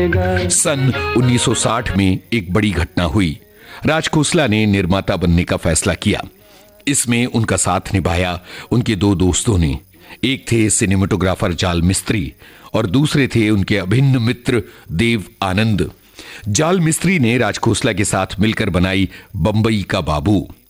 सन 1960 में एक बड़ी घटना हुई। राज खोसला ने निर्माता बनने का फैसला किया। इसमें उनका साथ निभाया उनके दो दोस्तों ने। एक थे सिनेमेटोग्राफर जाल मिस्त्री और दूसरे थे उनके अभिन्न मित्र देव आनंद। जाल मिस्त्री ने राज खोसला के साथ मिलकर बनाई बंबई का बाबू।